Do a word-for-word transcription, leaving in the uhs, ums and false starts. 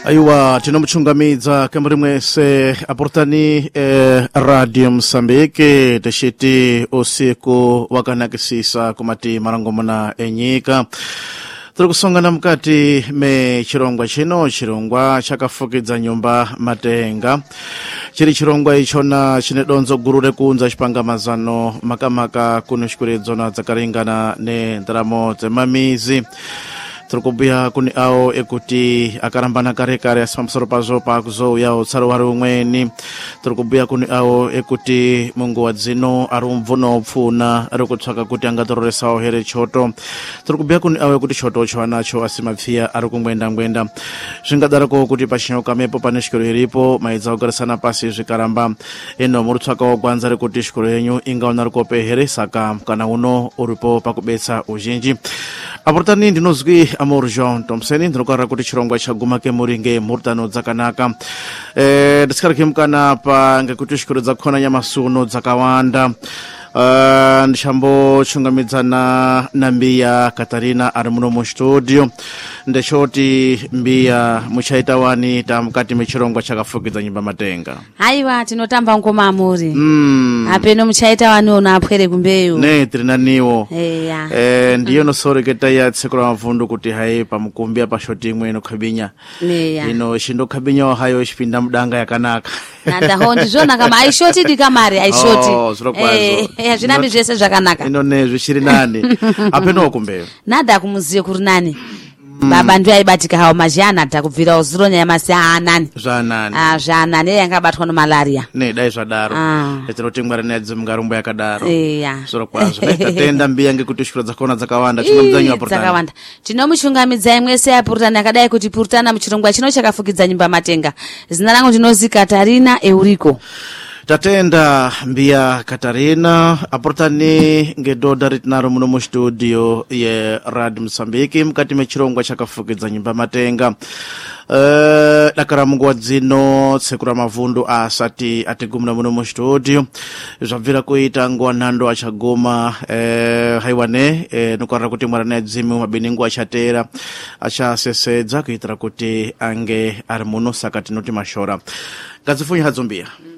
Aiwa tinomuchungamidza kambari mwese aportani eh, Radio Msambiki tashiti usiku wakanakisisa kumati marangomona enyika. Turi kusongana mukati me chirongwa chino chirongwa chakafukidza nyumba Matenga. Chiri chirongwa ichona chine donzo guru rekunza chipangamazano makamaka kunoshikurizona dzakaringana ne ndaramo dzemamizi. Turukubia kuni ao ekuti akarambana kare kare asimamsoro pazo pa kuzouya utsaro wari umweni. Turukubia kuni ao ekuti mungu wadzino arumvuno pfuna arikutsvaka kuti angatororesa here choto. Turukubia kuni ao ekuti choto chwanacho asimapfia arikumwenda ngwenda. Zvingadarako kuti pachinyoka mepo pane shikoro iripo maidza kugarisana pasi zvikaramba eno murutsvaka wogwanza rekuti shikoro yenyu ingaona rikope here saka kana uno uripo pakubetsa uzhinji. Aportani ndinozwi Amor Jean Thompson ndinokarira kuti chirongwa chaguma kemuringe murtano dzakanaka. Eh ndisikarikimukana pa ngekuti shikoro dzakhona nyamasuno dzakawanda. Uh, ndishambo chungamidzana na Mbiya Katarina ari muno mu studio. Ndechoti Mbiya muchaita wani tamukati mechirongwa chakafukidza nyumba Matenga. Haiwa tinotamba ngoma Amuri. Mm. Apeno muchaita wani ona apwere kumbeyo. Ne trinaniwo. Eya. Eh ndiyo no soreketa ya tsekura mavundu kuti hai pamukumbia pa shoti imwe no khabinya. Neya. Ino shindo khabinya hayo chipinda mudanga yakanaka. Nanda hondi zona kama aishoti dikamari aishoti. Oh, zvirokwazo. Eh zvinambi zvese zvakanaka. Ino ne zvishiri nani. Apeno kumbeyo. Nada kumuziye kuri nani. Mm. Baba ndiye aibatika hawo majana takubvira uziro nyamasi aanani. Zvanani. Ah zvanani yangabatwa no malaria. Ne dai zvadaro. Ah. Etinote ngwara nedzi mungarumbo yakadaro. Eya. Zvirokwazo. Tatenda Mbiya ngekuti shikoro dzakhona dzakawanda tinomudzanyu aportana. Dzakawanda. Tinomuchungamidza imwese aportana akadai kuti purtana muchirongwa chino chakafukidza nyumba Matenga. Zina rangu ndinozi Katarina Euriko. Tatenda Mbiya Katarina aportani ngedodha ritinaro muno mu studio ye Radio Msambiki mukati mechirongwa chakafukidza nyumba Matenga. Uh, dakara mungu wadzino tsekura mavundu asati atigumuna muno mu studio. Zvabvira kuita ngwa nhando achagoma uh, haiwane uh, nokarira kuti mwana yadzimu mabiningu achatera achasesedza kuitira kuti ange ari muno saka tinoti mashora. Ngadzifunyi hadzo Mbiya.